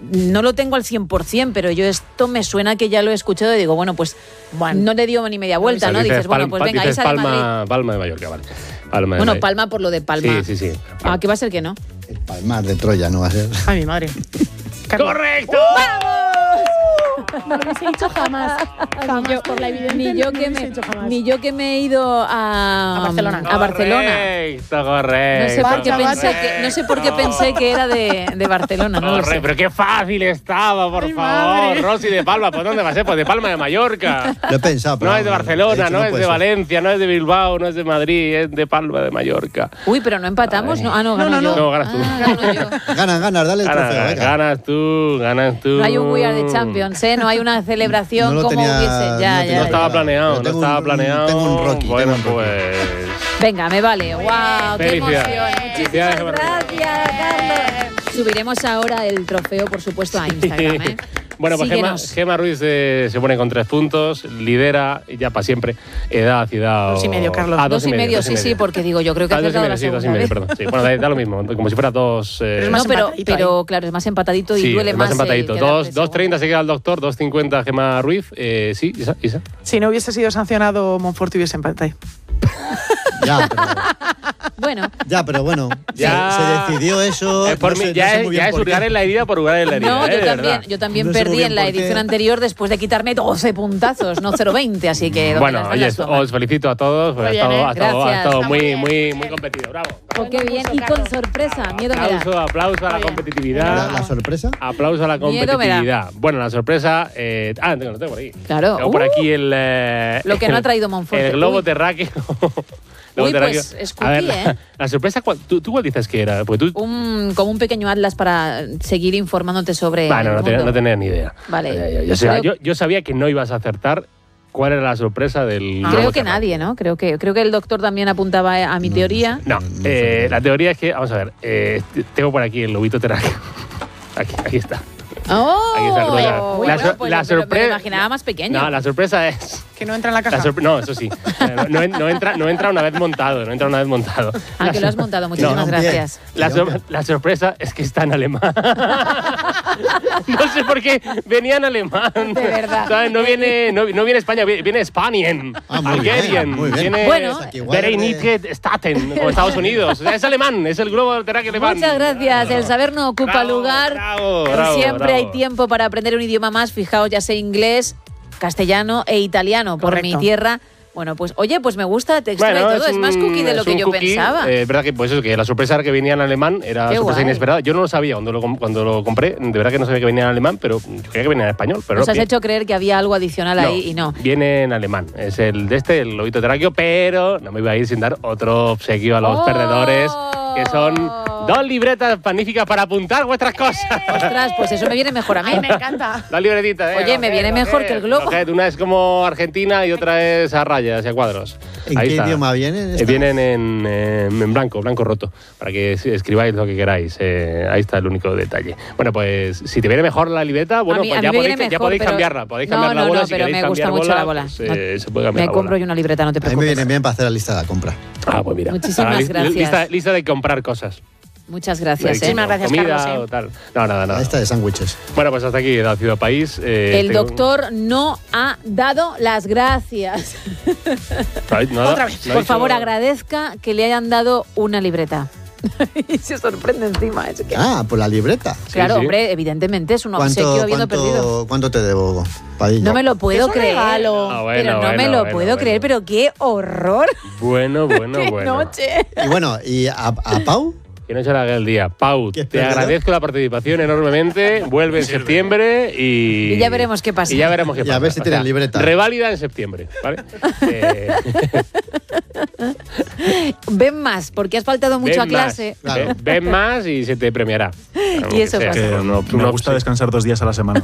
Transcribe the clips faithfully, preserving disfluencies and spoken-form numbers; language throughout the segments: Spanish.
no lo tengo al cien por cien, pero yo esto me suena que ya lo he escuchado y digo, bueno, pues bueno, no le dio ni media vuelta, ¿no? Dices, dices bueno, pues venga, dices Isa Palma, de Madrid. Palma de Mallorca, vale. Palma de bueno, Madrid. Palma por lo de Palma. Sí, sí, sí. Ah, ¿qué va a ser que no? El Palmar de Troya no va a ser. Ay, mi madre. ¡Correcto! No lo hubiese dicho jamás. Jamás, yo, por la evidencia. Ni yo, no que me, ni yo que me he ido a, a Barcelona. A Barcelona. Correcto, correcto. No sé por qué, correcto. pensé que, no sé por qué pensé que era de, de Barcelona, no lo sé. Pero qué fácil estaba, por Ay, favor. madre. Rosy de Palma, ¿por dónde va a ser? Pues de Palma de Mallorca. Lo he pensado, pero No es de Barcelona, he dicho, no es puede de ser. Valencia, no es de Bilbao, no es de Madrid, es de Palma de Mallorca. Uy, pero no empatamos, ¿no? Ah, no, gano No, no, yo. no, ganas tú. Ah, gano yo. Ganas, ganas, dale el trofeo, Ganas, venga. ganas tú, ganas tú. No hay un We Are the Champions, ¿eh? No hay una celebración No lo como tenía- hubiese. Ya, no ya, tenía No ya. estaba planeado, Pero no tengo estaba un- planeado. tengo un Rocky, Bueno, tengo un Rocky. pues. Venga, me vale. ¡Wow! ¡Qué Felicidades. emoción! Felicidades, Muchísimas gracias, Carlos. Subiremos ahora el trofeo, por supuesto, a Instagram, ¿eh? Bueno, pues Gema, Síguenos. Gema Ruiz eh, se pone con tres puntos, lidera y ya para siempre. Edad, ciudad. Dos y medio, Carlos. Ah, Dos y medio, sí, sí, porque digo, yo creo que Ah, has dos y acertado medio, la sí, dos y segunda medio, vez. perdón. Sí, bueno, da, da lo mismo, como si fuera dos. Eh, es No, más pero, empatadito pero claro, es más empatadito y sí, duele es más. más empatadito. el Dos, quedarte dos segundo. treinta se queda el doctor, dos cincuenta Gema Ruiz. Eh, sí, Isa, Isa. Si no hubiese sido sancionado, Monforte hubiese empatado. Ya, pero, Bueno, ya, pero bueno, Ya. se, se decidió eso. Eh, por no mí, sé- ya no sé es, muy bien ya es por qué. hurgar en la herida por hurgar en la herida. no, eh, yo de también, verdad. yo también No sé muy perdí bien en la por qué. edición anterior después de quitarme doce puntazos, no cero veinte, así que donde Bueno, las oye, ganas toman. os felicito a todos. porque Muy ha bien, estado, ¿eh? ha estado- ha Gracias. estado Está muy, muy bien. muy, muy competido. Bravo. Oh, qué bien, y con sorpresa, miedo me da. Aplauso, aplauso a la Muy bien. competitividad. ¿La, la sorpresa? Aplauso a la Miedo me da. competitividad. Bueno, la sorpresa. Eh, ah, tengo, lo tengo por ahí. Claro. Tengo por Uh. aquí el. eh, Lo que no ha el- traído Monforte. El globo Uy. terráqueo. Uy, Globo pues, terráqueo. es A ver, cookie, la, ¿eh? la sorpresa, ¿cuál- ¿tú, ¿tú cuál dices que era? Porque tú. Un, como un pequeño atlas para seguir informándote sobre Bueno, el no, tenía, mundo. no tenía ni idea. Vale. Ya, ya, ya, yo, sabía- Creo- yo- yo sabía que no ibas a acertar cuál era la sorpresa del. Creo globo que terráqueo. nadie, ¿no? Creo que, creo que el doctor también apuntaba a mi teoría. No, No, no eh, sé. la teoría es que, vamos a ver, eh, t- tengo por aquí el lobito terráqueo. Aquí, aquí está. ¡Oh! Aquí está, creo que la- Bueno, la sor- pues la me lo- me lo sorpresa- imaginaba más pequeño. No, la sorpresa es. Que no entra en la caja. La sorpre- no, eso sí. Eh, No, no en- no entra, no entra una vez montado, no entra una vez montado. Ah, La que lo has sor- montado. Muchísimas No, bien. gracias. La, sor- la sorpresa es que está en alemán. No sé por qué venía en alemán. De verdad. ¿Sabes? No viene, no, no viene España, viene, viene Spanien, Ah, muy bien, Algerien, muy bien. viene Bueno, Aquí igual Vereinigte Staaten, como Estados Unidos. O sea, es alemán, es el globo terráqueo alemán. Muchas gracias. El saber no ocupa Bravo, lugar. bravo, Y bravo, siempre bravo. hay tiempo para aprender un idioma más. Fijaos, ya sé inglés, castellano e italiano por Correcto. mi tierra. Bueno, pues oye, pues me gusta, te extra Bueno, y todo. Es, un- más cookie de lo es que un yo cookie. pensaba. Eh, Es verdad que pues eso, que la sorpresa era que venía en alemán, era Qué sorpresa guay. inesperada. Yo no lo sabía cuando lo, com- cuando lo compré, de verdad que no sabía que venía en alemán, pero yo creía que venía en español. Pero Nos no, has vi- hecho creer que había algo adicional no, ahí y no. Viene en alemán. Es el de este, el lobito terráqueo, pero no me iba a ir sin dar otro obsequio a los ¡Oh! perdedores, que son dos libretas magníficas para apuntar vuestras cosas. Ostras, pues eso me viene mejor a mí. Ay, me encanta. Dos libretitas, ¿eh? Oye, me viene mejor que el globo. Coget, una es como Argentina y otra es a rayas y a cuadros. ¿En Ahí qué está. idioma vienen? Eh, estas? Vienen en, eh, en blanco, blanco roto, para que es- escribáis lo que queráis. Eh, ahí está el único detalle. Bueno, pues si te viene mejor la libreta, bueno, A mí- pues a ya mí me podéis, viene ya mejor, podéis pero- cambiarla. Podéis No, cambiar la no, bola no, si pero queréis me gusta cambiar mucho la bola, bola. pues, eh, se puede cambiar Me la compro bola. yo una libreta, no te A mí me preocupes. viene bien para hacer la lista de la compra. Ah, pues mira. Muchísimas Ah, li- gracias. Lista, lista de comprar cosas. Muchas gracias. ¿eh? Muchísimas gracias, Comida Carlos, ¿eh? o tal. No, nada, La nada. lista de sándwiches. Bueno, pues hasta aquí la Ciudad País. Eh, El tengo- doctor no ha dado las gracias. Ay, nada, Otra vez. no ha Por dicho- favor, agradezca que le hayan dado una libreta. Y se sorprende encima. Es que- Ah, por la libreta. claro, sí. hombre, evidentemente es un obsequio ¿Cuánto, habiendo perdido. cuánto, ¿Cuánto te debo, Padilla? No me lo puedo Es un creer. regalo. Ah, bueno, pero no bueno, me lo bueno, puedo bueno. creer, pero qué horror. Bueno, bueno, qué bueno. noche. Y bueno, ¿y a, a Pau? Que no se le haga el día. Pau, ¿Qué te perdedor? agradezco la participación enormemente. Vuelve en septiembre y... Y ya veremos qué pasa. Y ya veremos qué Y pasa. a ver si O tienen sea, libreta. Reválida en septiembre, ¿vale? Eh, Ven más, porque has faltado mucho ven a clase. Más, Claro. ven, ven más y se te premiará. Y eso Aunque sea. pasa. Que No, me no, gusta sí. descansar dos días a la semana.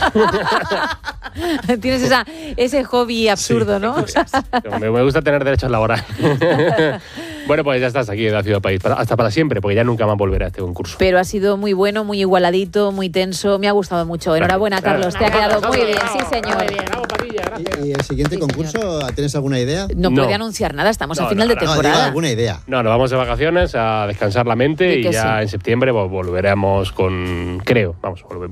Tienes esa, ese hobby absurdo, ¿no? Me, me gusta tener derechos laborales. Bueno, pues ya estás aquí en la Ciudad País. Para- hasta para siempre, porque ya nunca más volveré a este concurso. Pero ha sido muy bueno, muy igualadito, muy tenso. Me ha gustado mucho. Enhorabuena, Carlos. Te ha quedado muy bien. Sí, señor. Bravo, Padilla, gracias. ¿Y, y el siguiente Sí, concurso, tienes alguna idea? No, No. puede anunciar nada. Estamos No, a final no, de no, No, digo temporada. alguna idea. No, nos vamos de vacaciones a descansar la mente Di y que ya sí. en septiembre pues, volveremos con... Creo, vamos, volvemos.